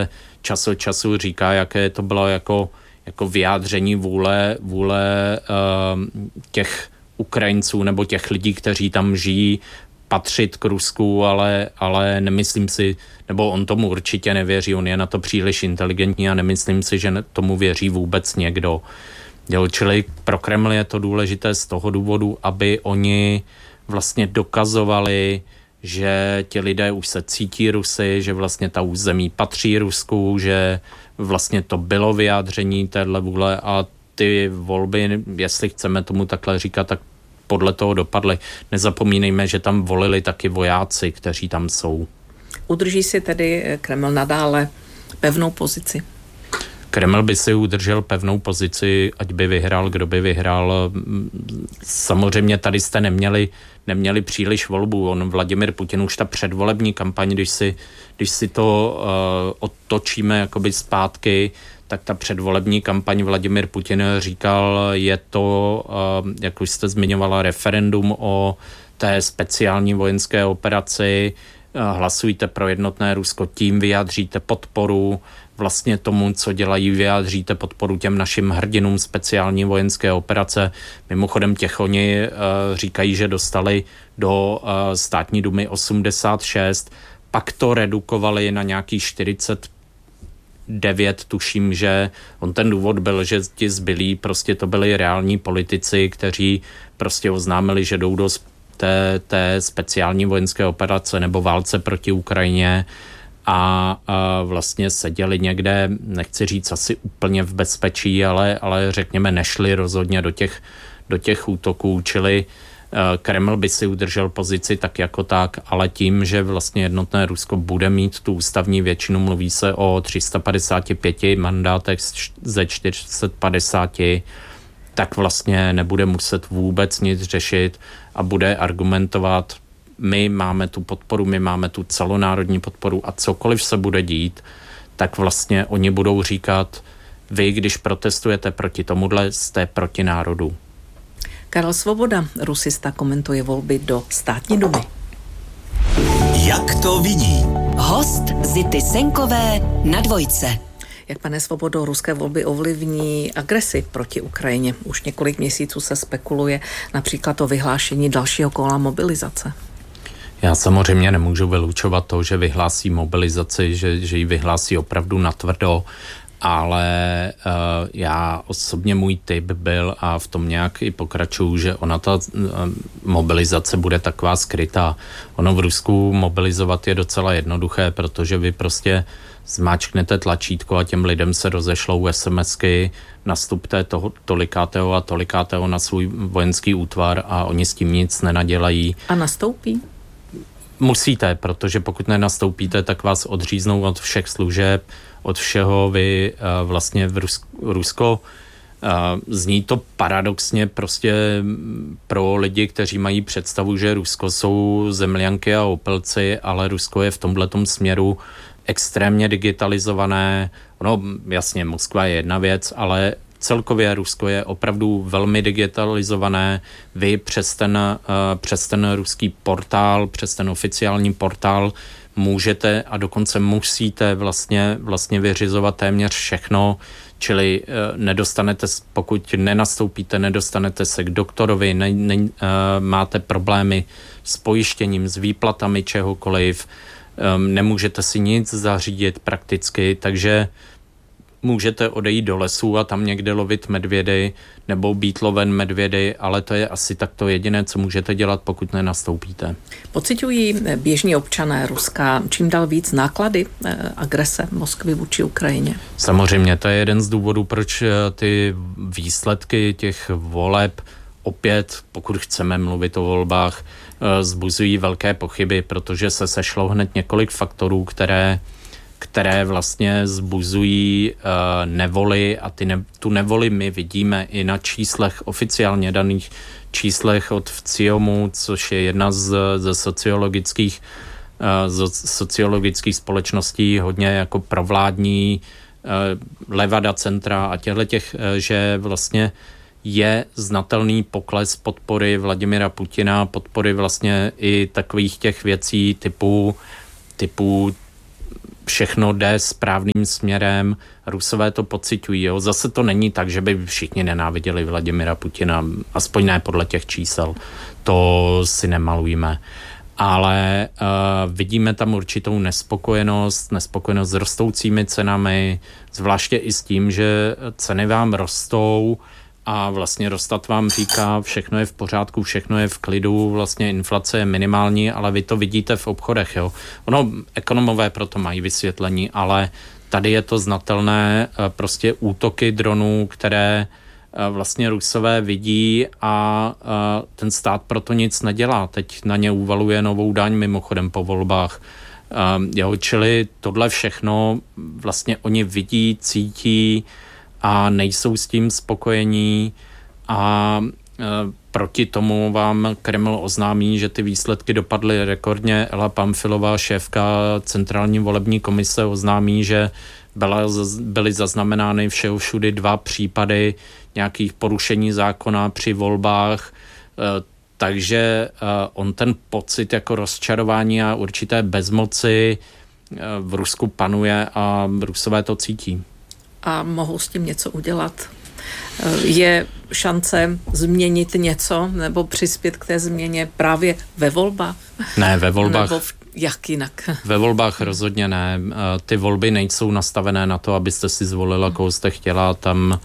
se čas od času říká, jaké to bylo jako vyjádření vůle těch Ukrajinců nebo těch lidí, kteří tam žijí, patřit k Rusku, ale nemyslím si, nebo on tomu určitě nevěří, on je na to příliš inteligentní a nemyslím si, že tomu věří vůbec někdo. Čili pro Kreml je to důležité z toho důvodu, aby oni vlastně dokazovali, že ti lidé už se cítí Rusy, že vlastně ta území patří Rusku, že vlastně to bylo vyjádření téhle vůle a ty volby, jestli chceme tomu takhle říkat, tak podle toho dopadly. Nezapomínejme, že tam volili taky vojáci, kteří tam jsou. Udrží si tedy Kreml nadále pevnou pozici? Kreml by si udržel pevnou pozici, ať by vyhrál, kdo by vyhrál. Samozřejmě tady jste neměli příliš volbu. Vladimir Putin už ta předvolební kampaň, když si to otočíme jakoby zpátky, tak ta předvolební kampaň Vladimir Putin říkal, je to, jak už jste zmiňovala, referendum o té speciální vojenské operaci, hlasujte pro jednotné Rusko, tím vyjádříte podporu vlastně tomu, co dělají, vyjádříte podporu těm našim hrdinům speciální vojenské operace. Mimochodem oni říkají, že dostali do státní dumy 86, pak to redukovali na nějaký 49, tuším, že ten důvod byl, že ti zbylí prostě to byli reální politici, kteří prostě oznámili, že jdou do té speciální vojenské operace nebo válce proti Ukrajině a vlastně seděli někde, nechci říct asi úplně v bezpečí, ale řekněme nešli rozhodně do těch útoků, čili Kreml by si udržel pozici tak jako tak, ale tím, že vlastně jednotné Rusko bude mít tu ústavní většinu, mluví se o 355 mandátech ze 450, tak vlastně nebude muset vůbec nic řešit a bude argumentovat, my máme tu podporu, my máme tu celonárodní podporu a cokoliv se bude dít, tak vlastně oni budou říkat, vy, když protestujete proti tomuhle, jste proti národu. Karel Svoboda, rusista, komentuje volby do státní dumy. Jak to vidí? Host Zity Senkové na Dvojce. Jak, pane Svobodo, ruské volby ovlivní agresi proti Ukrajině? Už několik měsíců se spekuluje například o vyhlášení dalšího kola mobilizace. Já samozřejmě nemůžu vylučovat to, že vyhlásí mobilizaci, že ji vyhlásí opravdu natvrdo, ale já osobně můj tip byl a v tom nějak i pokračuju, že ona ta mobilizace bude taková skrytá. Ono v Rusku mobilizovat je docela jednoduché, protože vy prostě zmáčknete tlačítko a těm lidem se rozešlou SMSky, nastupte tolikátého a tolikátého na svůj vojenský útvar a oni s tím nic nenadělají. A nastoupí? Musíte, protože pokud nenastoupíte, tak vás odříznou od všech služeb, od všeho. Vy vlastně v Rusko zní to paradoxně prostě pro lidi, kteří mají představu, že Rusko jsou zemljanky a opelci, ale Rusko je v tomhletom směru extrémně digitalizované. Ono, jasně, Moskva je jedna věc, ale celkově Rusko je opravdu velmi digitalizované. Vy přes ten ruský portál, přes ten oficiální portál můžete a dokonce musíte vlastně vyřizovat téměř všechno, čili pokud nenastoupíte, nedostanete se k doktorovi, máte problémy s pojištěním, s výplatami čehokoliv, nemůžete si nic zařídit prakticky, takže můžete odejít do lesů a tam někde lovit medvědy nebo být loven medvědy, ale to je asi tak to jediné, co můžete dělat, pokud nenastoupíte. Pociťují běžní občané Ruska čím dál víc náklady agrese Moskvy vůči Ukrajině? Samozřejmě, to je jeden z důvodů, proč ty výsledky těch voleb opět, pokud chceme mluvit o volbách, zbuzují velké pochyby, protože se sešlo hned několik faktorů, které vlastně zbuzují nevoli a tu nevoli my vidíme i na číslech, oficiálně daných číslech od VCIOMu, což je jedna ze sociologických společností, hodně jako provládní, Levada centra a těch, že vlastně je znatelný pokles podpory Vladimira Putina, podpory vlastně i takových těch věcí typu všechno jde správným směrem, Rusové to pociťují. Jo. Zase to není tak, že by všichni nenáviděli Vladimira Putina, aspoň ne podle těch čísel. To si nemalujme. Ale vidíme tam určitou nespokojenost s rostoucími cenami, zvláště i s tím, že ceny vám rostou a vlastně Rostat vám říká, všechno je v pořádku, všechno je v klidu, vlastně inflace je minimální, ale vy to vidíte v obchodech. Jo. Ono, ekonomové proto mají vysvětlení, ale tady je to znatelné, prostě útoky dronů, které vlastně Rusové vidí a ten stát proto nic nedělá. Teď na ně uvaluje novou daň mimochodem po volbách. Čili tohle všechno vlastně oni vidí, cítí a nejsou s tím spokojení a proti tomu vám Kreml oznámí, že ty výsledky dopadly rekordně. Ela Pamfilová, šéfka Centrální volební komise, oznámí, že byly zaznamenány všudy 2 případy nějakých porušení zákona při volbách, takže on ten pocit jako rozčarování a určité bezmoci v Rusku panuje a Rusové to cítí. A mohou s tím něco udělat? Je šance změnit něco nebo přispět k té změně právě ve volbách? Ne, ve volbách. Nebo jak jinak? Ve volbách rozhodně ne. Ty volby nejsou nastavené na to, abyste si zvolila, koho jste chtěla. Tam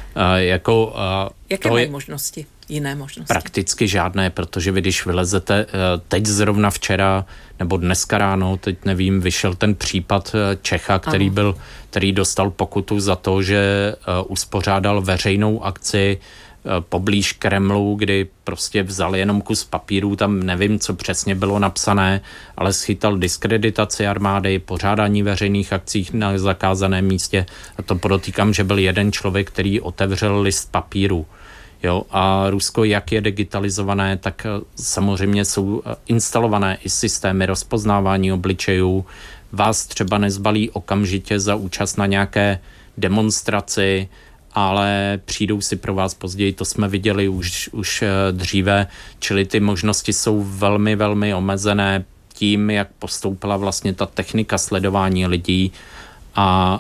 jaké mají možnosti? Jiné možnosti? Prakticky žádné, protože vy, když vylezete teď zrovna včera nebo dneska ráno, teď nevím, vyšel ten případ Čecha, který dostal pokutu za to, že uspořádal veřejnou akci poblíž Kremlu, kdy prostě vzal jenom kus papíru, tam nevím, co přesně bylo napsané, ale schytal diskreditaci armády, pořádání veřejných akcí na zakázaném místě. A to podotýkám, že byl jeden člověk, který otevřel list papíru. Jo, a Rusko, jak je digitalizované, tak samozřejmě jsou instalované i systémy rozpoznávání obličejů. Vás třeba nezbalí okamžitě za účast na nějaké demonstraci, ale přijdou si pro vás později, to jsme viděli už dříve, čili ty možnosti jsou velmi, velmi omezené tím, jak postoupila vlastně ta technika sledování lidí a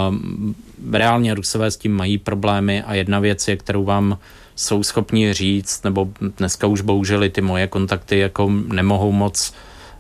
reálně Rusové s tím mají problémy a jedna věc je, kterou vám jsou schopni říct, nebo dneska už bohužel ty moje kontakty jako nemohou moc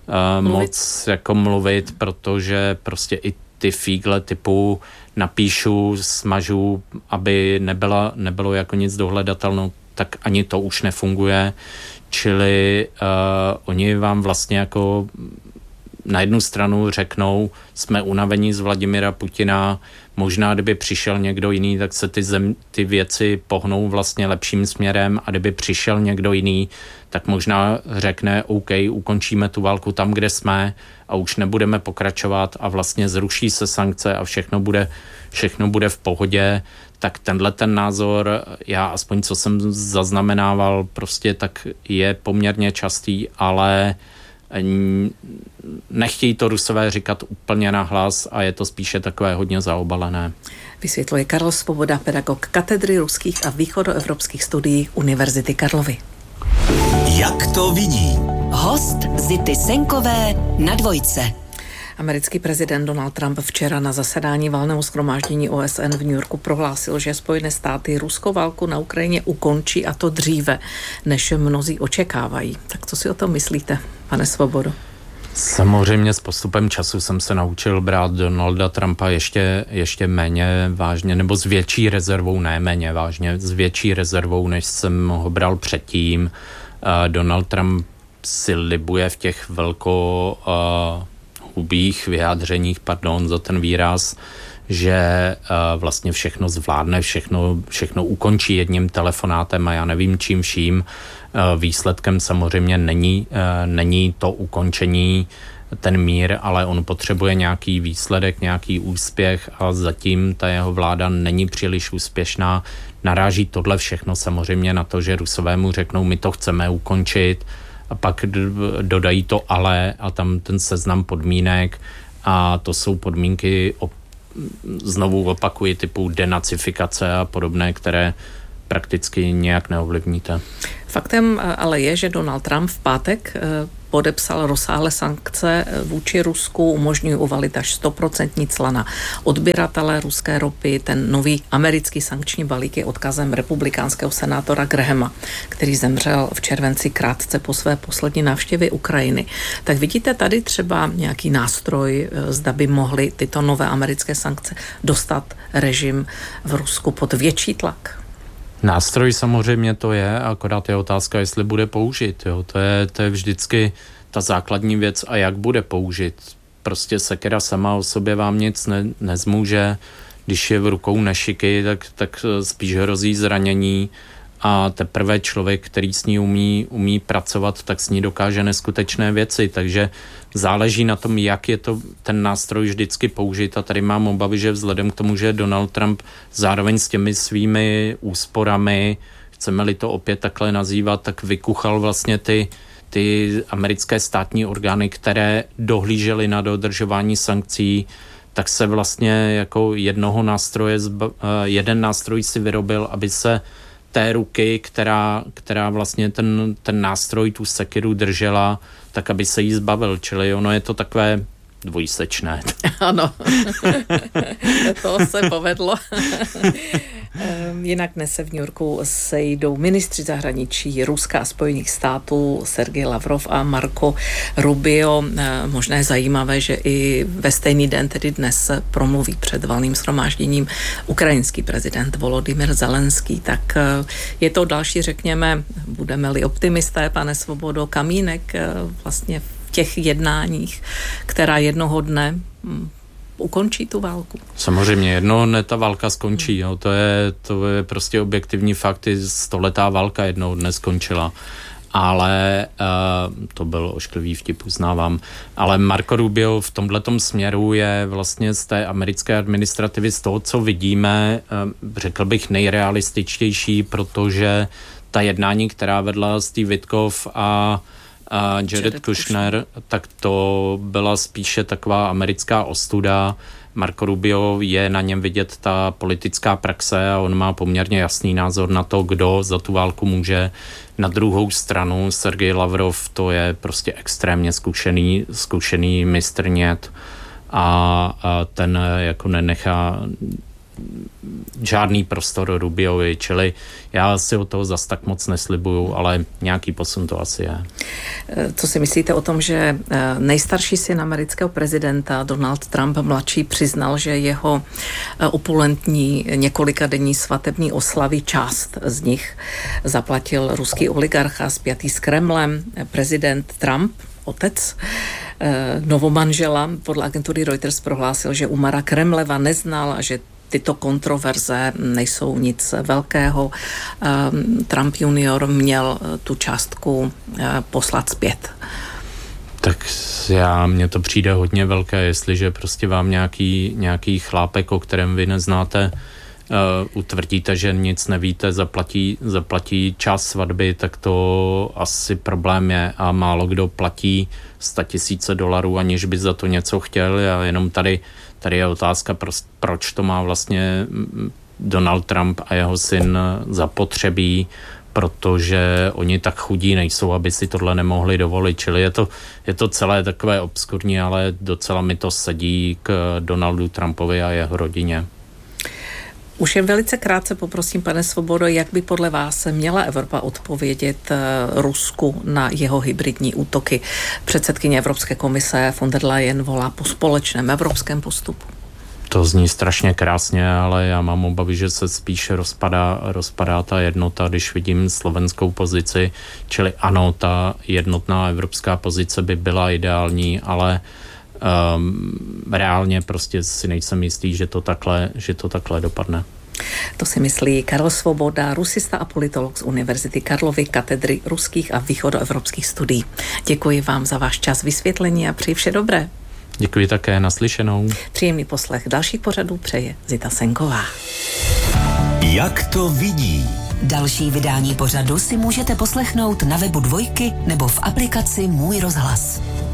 jako mluvit, protože prostě i ty fígle typu napíšu, smažu, aby nebylo jako nic dohledatelné, tak ani to už nefunguje. Čili oni vám vlastně jako na jednu stranu řeknou, jsme unavení z Vladimira Putina, možná kdyby přišel někdo jiný, tak se ty věci pohnou vlastně lepším směrem a kdyby přišel někdo jiný, tak možná řekne, OK, ukončíme tu válku tam, kde jsme a už nebudeme pokračovat a vlastně zruší se sankce a všechno bude v pohodě. Tak tenhle ten názor, já aspoň co jsem zaznamenával, prostě tak je poměrně častý, ale nechtějí to Rusové říkat úplně nahlas a je to spíše takové hodně zaobalené. Vysvětluje Karel Svoboda, pedagog katedry ruských a východoevropských studií Univerzity Karlovy. Jak to vidí? Host Zity Senkové na Dvojce. Americký prezident Donald Trump včera na zasedání valného shromáždění OSN v New Yorku prohlásil, že Spojené státy ruskou válku na Ukrajině ukončí a to dříve, než mnozí očekávají. Tak co si o tom myslíte, pane Svobodo? Samozřejmě s postupem času jsem se naučil brát Donalda Trumpa ještě méně vážně, nebo s větší rezervou, ne méně vážně, s větší rezervou, než jsem ho bral předtím. Donald Trump si libuje v těch hubých vyjádřeních, pardon za ten výraz, že vlastně všechno zvládne, všechno ukončí jedním telefonátem a já nevím čím vším. Výsledkem samozřejmě není to ukončení, ten mír, ale on potřebuje nějaký výsledek, nějaký úspěch a zatím ta jeho vláda není příliš úspěšná. Naráží tohle všechno samozřejmě na to, že Rusové mu řeknou, my to chceme ukončit, a pak dodají to ale a tam ten seznam podmínek a to jsou podmínky, znovu opakuji, typu denacifikace a podobné, které prakticky nějak neovlivníte. Faktem ale je, že Donald Trump v pátek podepsal rozsáhlé sankce vůči Rusku, umožňují uvalit až 100% cla na odběratele ruské ropy. Ten nový americký sankční balík je odkazem republikánského senátora Grahama, který zemřel v červenci krátce po své poslední návštěvě Ukrajiny. Tak vidíte tady třeba nějaký nástroj, zda by mohly tyto nové americké sankce dostat režim v Rusku pod větší tlak? Nástroj samozřejmě to je, akorát je otázka, jestli bude použit. Jo. To je vždycky ta základní věc a jak bude použit. Prostě sekera sama o sobě vám nic nezmůže. Když je v rukou nešiky, tak spíš hrozí zranění a teprve člověk, který s ní umí pracovat, tak s ní dokáže neskutečné věci. Takže záleží na tom, jak je to ten nástroj vždycky použit a tady mám obavy, že vzhledem k tomu, že Donald Trump zároveň s těmi svými úsporami, chceme-li to opět takhle nazývat, tak vykuchal vlastně ty americké státní orgány, které dohlížely na dodržování sankcí, tak se vlastně jako jeden nástroj si vyrobil, aby se té ruky, která vlastně ten nástroj, tu sekiru držela, tak aby se jí zbavil. Čili ono je to takové dvojsečné. Ano, to se povedlo. Jinak dnes se v New Yorku sejdou ministři zahraničí Ruska a Spojených států Sergej Lavrov a Marco Rubio. Možná je zajímavé, že i ve stejný den, tedy dnes, promluví před valným shromážděním ukrajinský prezident Volodymyr Zelenský. Tak je to další, řekněme, budeme-li optimisté, pane Svobodo, kamínek vlastně v těch jednáních, která jednoho dne ukončí tu válku. Samozřejmě, jednoho dne ta válka skončí. Jo. To je prostě objektivní fakt. 100letá válka jednoho dne skončila. Ale to byl ošklivý vtip, uznávám. Ale Marco Rubio v tomhletom směru je vlastně z té americké administrativy, z toho, co vidíme, řekl bych nejrealističtější, protože ta jednání, která vedla Steve Witkoff a Jared Kushner, tak to byla spíše taková americká ostuda. Marco Rubio je na něm vidět ta politická praxe a on má poměrně jasný názor na to, kdo za tu válku může. Na druhou stranu Sergej Lavrov, to je prostě extrémně zkušený mistrnět a ten jako nenechá žádný prostor Rubiovi, čili já si od toho zas tak moc neslibuju, ale nějaký posun to asi je. Co si myslíte o tom, že nejstarší syn amerického prezidenta Donald Trump mladší přiznal, že jeho opulentní několikadenní svatební oslavy, část z nich zaplatil ruský oligarcha spjatý s Kremlem, prezident Trump, otec novomanžela, podle agentury Reuters prohlásil, že Umara Kremleva neznal a že tyto kontroverze nejsou nic velkého. Trump junior měl tu částku poslat zpět. Tak mně to přijde hodně velké, jestliže prostě vám nějaký chlápek, o kterém vy neznáte, utvrdíte, že nic nevíte, zaplatí část svatby, tak to asi problém je a málo kdo platí $100,000, aniž by za to něco chtěl a jenom tady je otázka, proč to má vlastně Donald Trump a jeho syn zapotřebí, protože oni tak chudí nejsou, aby si tohle nemohli dovolit. Čili je to celé takové obskurní, ale docela mi to sedí k Donaldu Trumpovi a jeho rodině. Už jen velice krátce poprosím, pane Svobodo, jak by podle vás měla Evropa odpovědět Rusku na jeho hybridní útoky? Předsedkyně Evropské komise von der Leyen volá po společném evropském postupu. To zní strašně krásně, ale já mám obavy, že se spíše rozpadá ta jednota, když vidím slovenskou pozici. Čili ano, ta jednotná evropská pozice by byla ideální, ale reálně prostě si nejsem jistý, že to takhle dopadne. To si myslí Karel Svoboda, rusista a politolog z Univerzity Karlovy, katedry ruských a východoevropských studií. Děkuji vám za váš čas, vysvětlení a přeji vše dobré. Děkuji také, naslyšenou. Příjemný poslech dalších pořadů přeje Zita Senková. Jak to vidí? Další vydání pořadu si můžete poslechnout na webu Dvojky nebo v aplikaci Můj rozhlas.